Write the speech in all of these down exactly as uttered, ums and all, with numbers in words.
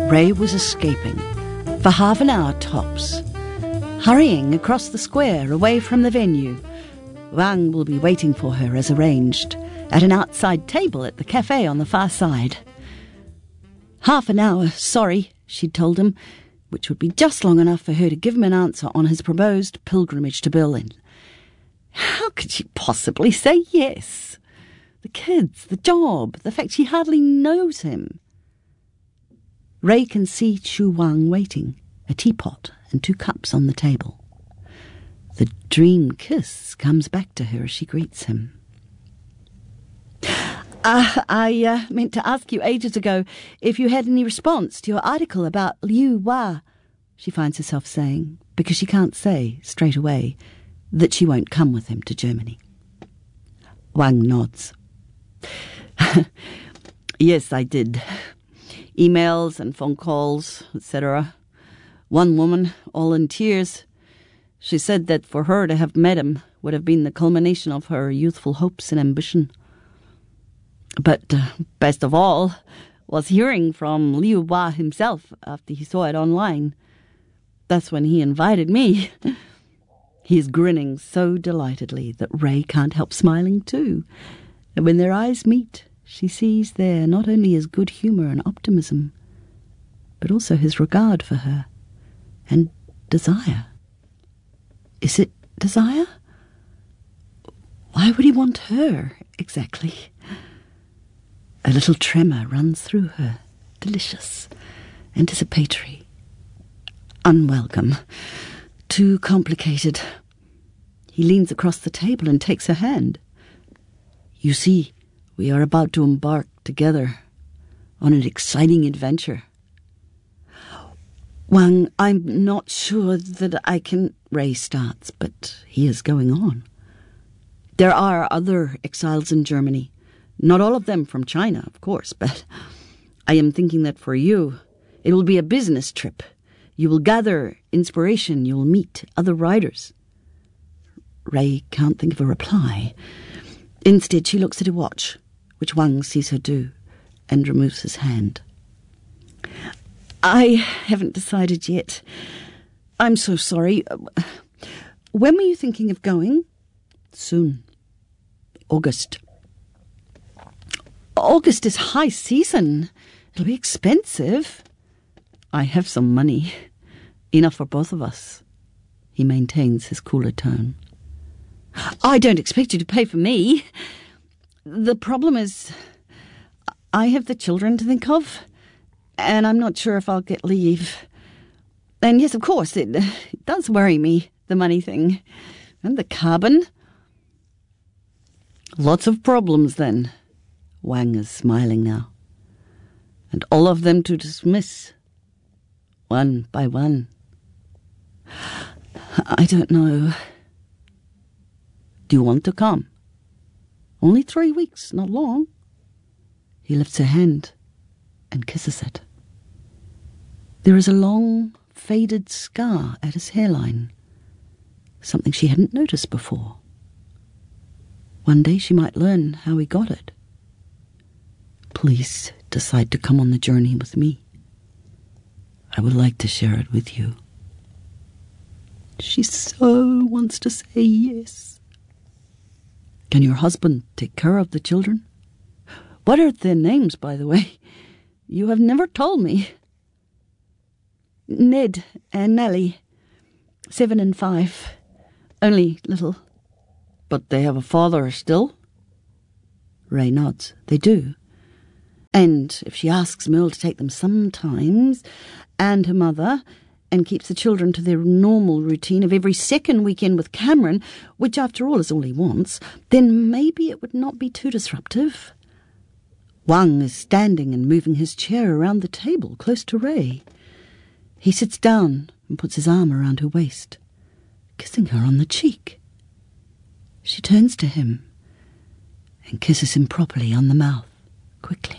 Ray was escaping, for half an hour tops, hurrying across the square away from the venue. Wang will be waiting for her as arranged, at an outside table at the cafe on the far side. Half an hour, sorry, she'd told him, which would be just long enough for her to give him an answer on his proposed pilgrimage to Berlin. How could she possibly say yes? The kids, the job, the fact she hardly knows him. Ray can see Chu Wang waiting, a teapot and two cups on the table. The dream kiss comes back to her as she greets him. Uh, I uh, meant to ask you ages ago if you had any response to your article about Liu Hua, she finds herself saying, because she can't say, straight away, that she won't come with him to Germany. Wang nods. Yes, I did. Emails and phone calls, et cetera. One woman, all in tears, she said that for her to have met him would have been the culmination of her youthful hopes and ambition. But uh, best of all was hearing from Liu Hua himself after he saw it online. That's when he invited me. He's grinning so delightedly that Ray can't help smiling too. And when their eyes meet, she sees there not only his good humour and optimism, but also his regard for her and desire. Is it desire? Why would he want her, exactly? A little tremor runs through her, delicious, anticipatory, unwelcome, too complicated. He leans across the table and takes her hand. You see, we are about to embark together on an exciting adventure. Wang, I'm not sure that I can... Ray starts, but he is going on. There are other exiles in Germany. Not all of them from China, of course, but I am thinking that for you, it will be a business trip. You will gather inspiration. You will meet other writers. Ray can't think of a reply. Instead, she looks at her watch, which Wang sees her do, and removes his hand. I haven't decided yet. I'm so sorry. When were you thinking of going? Soon. August. August is high season. It'll be expensive. I have some money. Enough for both of us. He maintains his cooler tone. I don't expect you to pay for me. The problem is, I have the children to think of, and I'm not sure if I'll get leave. And yes, of course, it, it does worry me, the money thing. And the carbon. Lots of problems, then. Wang is smiling now. And all of them to dismiss, one by one. I don't know. Do you want to come? Only three weeks, not long. He lifts her hand and kisses it. There is a long, faded scar at his hairline, something she hadn't noticed before. One day she might learn how he got it. Please decide to come on the journey with me. I would like to share it with you. She so wants to say yes. Can your husband take care of the children? What are their names, by the way? You have never told me. Ned and Nellie, seven and five. Only little. But they have a father still? Ray nods. They do. And if she asks Merle to take them sometimes, and her mother, and keeps the children to their normal routine of every second weekend with Cameron, which after all is all he wants, then maybe it would not be too disruptive. Wang is standing and moving his chair around the table close to Ray. He sits down and puts his arm around her waist, kissing her on the cheek. She turns to him and kisses him properly on the mouth, quickly.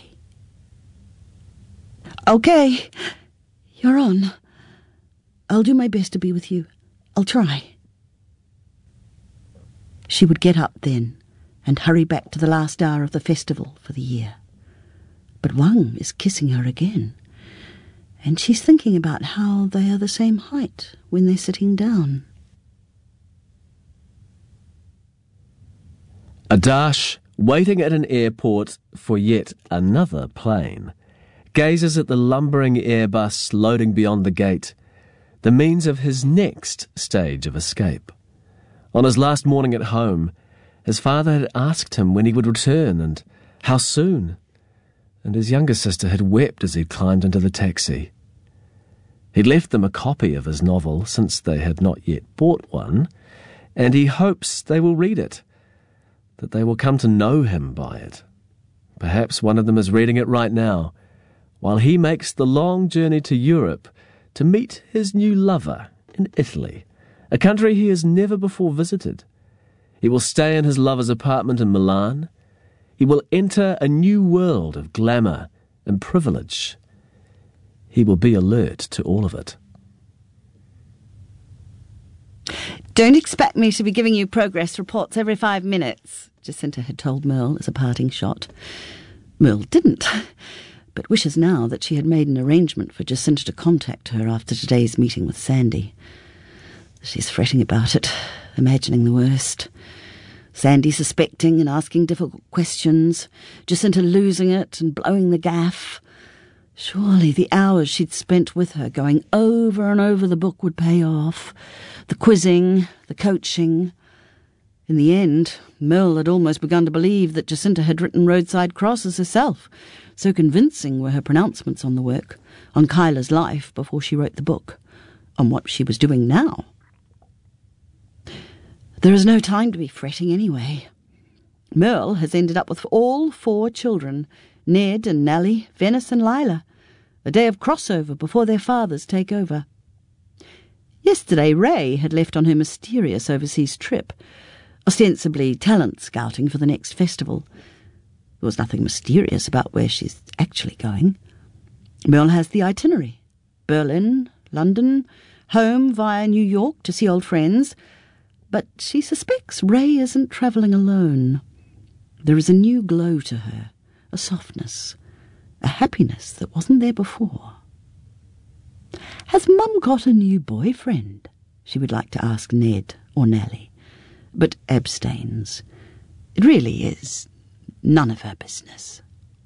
Okay, you're on. I'll do my best to be with you. I'll try. She would get up then and hurry back to the last hour of the festival for the year. But Wang is kissing her again, And she's thinking about how they are the same height when they're sitting down. Adash, waiting at an airport for yet another plane, gazes at the lumbering Airbus loading beyond the gate, the means of his next stage of escape. On his last morning at home, his father had asked him when he would return and how soon, and his younger sister had wept as he'd climbed into the taxi. He'd left them a copy of his novel, since they had not yet bought one, and he hopes they will read it, that they will come to know him by it. Perhaps one of them is reading it right now, while he makes the long journey to Europe to meet his new lover in Italy, a country he has never before visited. He will stay in his lover's apartment in Milan. He will enter a new world of glamour and privilege. He will be alert to all of it. Don't expect me to be giving you progress reports every five minutes, Jacinta had told Merle as a parting shot. Merle didn't, but wishes now that she had made an arrangement for Jacinta to contact her after today's meeting with Sandy. She's fretting about it, imagining the worst. Sandy suspecting and asking difficult questions, Jacinta losing it and blowing the gaff. Surely the hours she'd spent with her going over and over the book would pay off. The quizzing, the coaching. In the end, Merle had almost begun to believe that Jacinta had written Roadside Crosses herself. So convincing were her pronouncements on the work, on Kyla's life before she wrote the book, on what she was doing now. There is no time to be fretting anyway. Merle has ended up with all four children, Ned and Nellie, Venice and Lila. A day of crossover before their fathers take over. Yesterday, Ray had left on her mysterious overseas trip, ostensibly talent scouting for the next festival. There was nothing mysterious about where she's actually going. Merle has the itinerary. Berlin, London, home via New York to see old friends. But she suspects Ray isn't travelling alone. There is a new glow to her, a softness, a happiness that wasn't there before. Has Mum got a new boyfriend? She would like to ask Ned or Nellie, but abstains. It really is none of her business.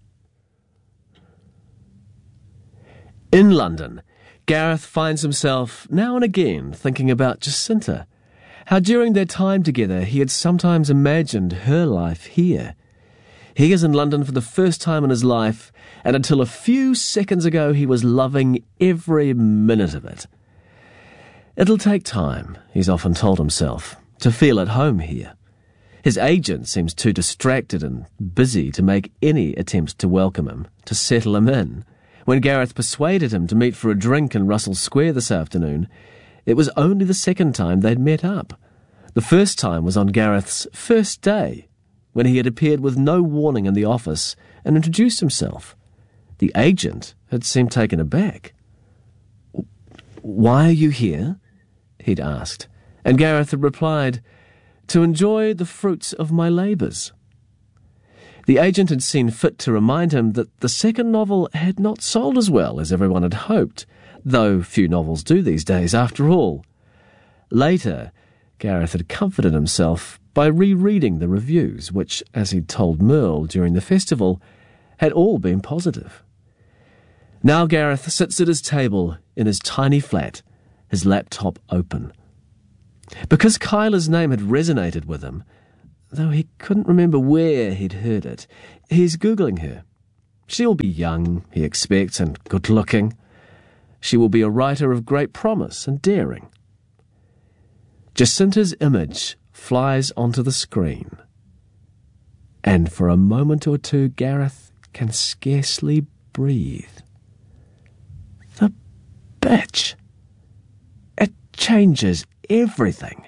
In London, Gareth finds himself now and again thinking about Jacinta, how during their time together he had sometimes imagined her life here. He is in London for the first time in his life, and until a few seconds ago he was loving every minute of it. It'll take time, he's often told himself, to feel at home here. His agent seems too distracted and busy to make any attempt to welcome him, to settle him in. When Gareth persuaded him to meet for a drink in Russell Square this afternoon, it was only the second time they'd met up. The first time was on Gareth's first day, when he had appeared with no warning in the office and introduced himself. The agent had seemed taken aback. "Why are you here?" he'd asked, and Gareth had replied, "To enjoy the fruits of my labours." The agent had seen fit to remind him that the second novel had not sold as well as everyone had hoped, though few novels do these days after all. Later, Gareth had comforted himself by rereading the reviews, which, as he'd told Merle during the festival, had all been positive. Now Gareth sits at his table in his tiny flat, his laptop open. Because Kyla's name had resonated with him, though he couldn't remember where he'd heard it, he's Googling her. She'll be young, he expects, and good-looking. She will be a writer of great promise and daring. Jacinta's image flies onto the screen, and for a moment or two Gareth can scarcely breathe. The bitch! It changes everything.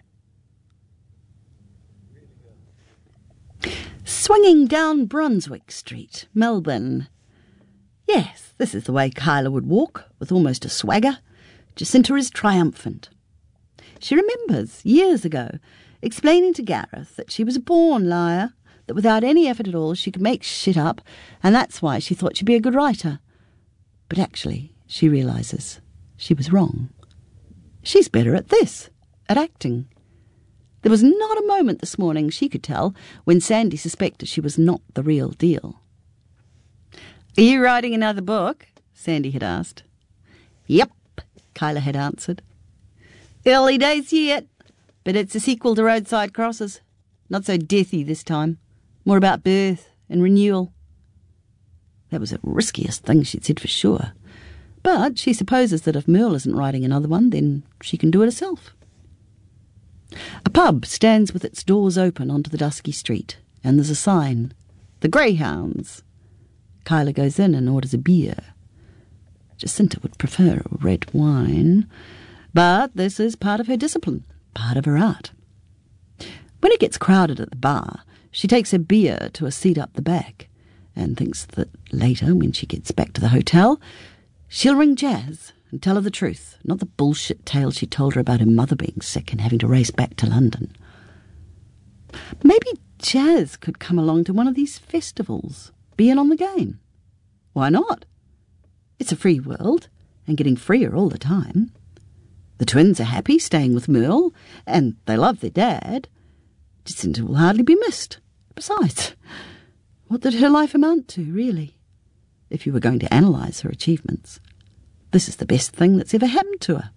Swinging down Brunswick Street, Melbourne. Yes, this is the way Kyla would walk, with almost a swagger. Jacinta is triumphant. She remembers, years ago, explaining to Gareth that she was a born liar, that without any effort at all she could make shit up, and that's why she thought she'd be a good writer. But actually, she realises she was wrong. She's better at this, at acting. There was not a moment this morning, she could tell, when Sandy suspected she was not the real deal. "Are you writing another book?" Sandy had asked. "Yep," Kyla had answered. "Early days yet, but it's a sequel to Roadside Crosses. Not so deathy this time. More about birth and renewal." That was the riskiest thing she'd said for sure. But she supposes that if Merle isn't writing another one, then she can do it herself. A pub stands with its doors open onto the dusky street, and there's a sign, "The Greyhounds." Kyla goes in and orders a beer. Jacinta would prefer a red wine, but this is part of her discipline, part of her art. When it gets crowded at the bar, she takes her beer to a seat up the back and thinks that later, when she gets back to the hotel, she'll ring Jazz and tell her the truth, not the bullshit tale she told her about her mother being sick and having to race back to London. Maybe Jazz could come along to one of these festivals, be in on the game. Why not? It's a free world, and getting freer all the time. The twins are happy staying with Merle, and they love their dad. Jacinta will hardly be missed. Besides, what did her life amount to, really? If you were going to analyse her achievements, this is the best thing that's ever happened to her.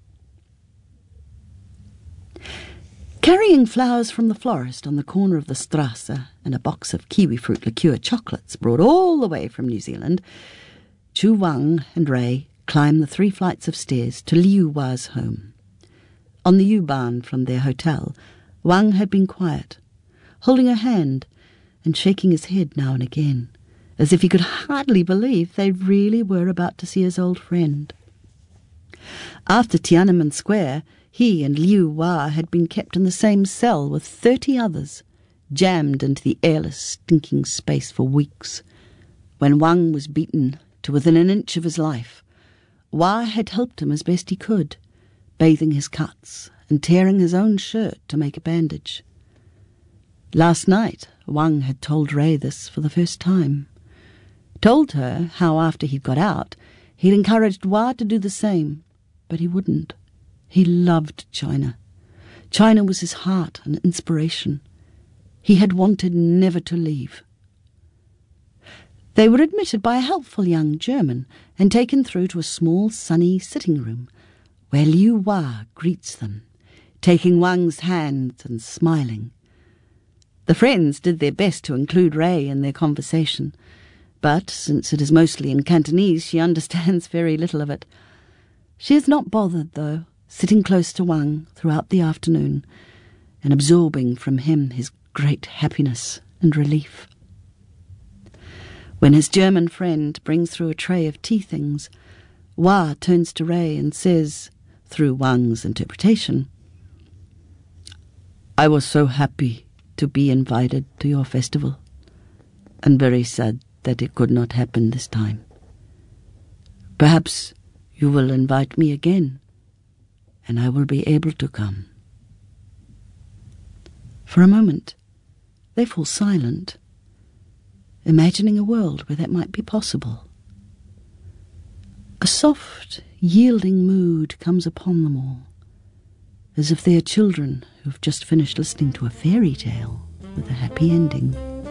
Carrying flowers from the florist on the corner of the Strasse and a box of kiwifruit liqueur chocolates brought all the way from New Zealand, Chu Wang and Ray climbed the three flights of stairs to Liu Wa's home. On the U-Bahn from their hotel, Wang had been quiet, holding her hand and shaking his head now and again, as if he could hardly believe they really were about to see his old friend. After Tiananmen Square, he and Liu Wa had been kept in the same cell with thirty others, jammed into the airless, stinking space for weeks. When Wang was beaten to within an inch of his life, Wa had helped him as best he could, bathing his cuts and tearing his own shirt to make a bandage. Last night, Wang had told Ray this for the first time. Told her how after he'd got out, he'd encouraged Wa to do the same, but he wouldn't. He loved China. China was his heart and inspiration. He had wanted never to leave. They were admitted by a helpful young German and taken through to a small, sunny sitting room where Liu Wa greets them, taking Wang's hand and smiling. The friends did their best to include Ray in their conversation, but since it is mostly in Cantonese, she understands very little of it. She is not bothered, though, sitting close to Wang throughout the afternoon and absorbing from him his great happiness and relief. When his German friend brings through a tray of tea things, Wa turns to Ray and says, through Wang's interpretation, "I was so happy to be invited to your festival, and very sad that it could not happen this time. Perhaps you will invite me again, and I will be able to come." For a moment, they fall silent, imagining a world where that might be possible. A soft, yielding mood comes upon them all, as if they are children who've just finished listening to a fairy tale with a happy ending.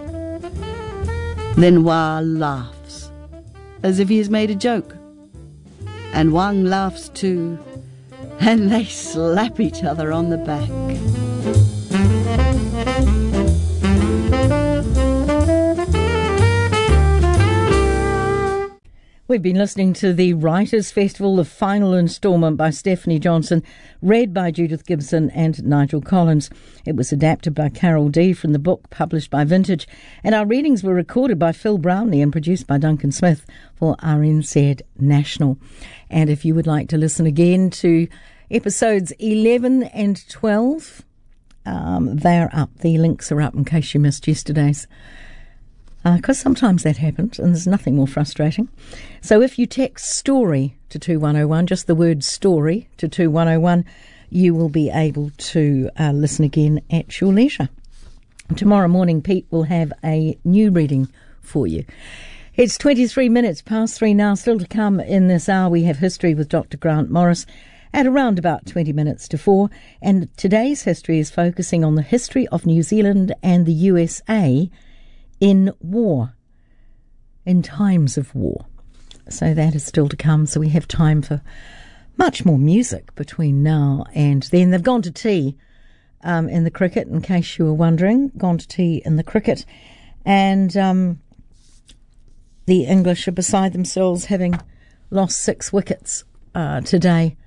Then Wa laughs, as if he has made a joke, and Wang laughs too, and they slap each other on the back. We've been listening to the Writers' Festival, the final instalment by Stephanie Johnson, read by Judith Gibson and Nigel Collins. It was adapted by Carol D from the book published by Vintage, and our readings were recorded by Phil Brownlee and produced by Duncan Smith for R N Z National. And if you would like to listen again to episodes eleven and twelve, um, they're up. The links are up in case you missed yesterday's. Because uh, sometimes that happens, and there's nothing more frustrating. So if you text STORY to two one oh one, just the word STORY to two one oh one, you will be able to uh, listen again at your leisure. Tomorrow morning, Pete will have a new reading for you. It's twenty-three minutes past three now. Still to come in this hour, we have history with Doctor Grant Morris at around about twenty minutes to four. And today's history is focusing on the history of New Zealand and the U S A in war, in times of war. So that is still to come. So we have time for much more music between now and then. They've gone to tea um, in the cricket, in case you were wondering. Gone to tea in the cricket. And um, the English are beside themselves, having lost six wickets uh, today.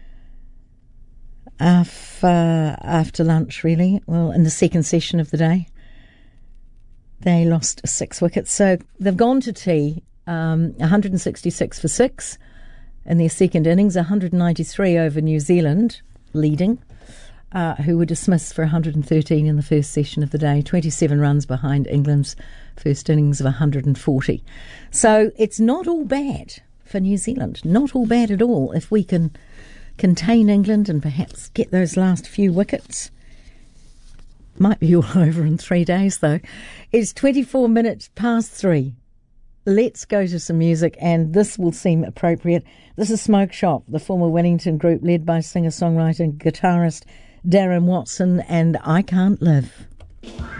After, after lunch, really. Well, in the second session of the day, they lost six wickets. So they've gone to tea, um, one hundred sixty-six for six in their second innings, one hundred ninety-three over New Zealand, leading, uh, who were dismissed for one hundred thirteen in the first session of the day, twenty-seven runs behind England's first innings of one hundred forty. So it's not all bad for New Zealand, not all bad at all, if we can contain England and perhaps get those last few wickets. Might be all over in three days, though. It's twenty-four minutes past three. Let's go to some music, and this will seem appropriate. This is Smoke Shop, the former Wellington group led by singer-songwriter and guitarist Darren Watson, and I Can't Live.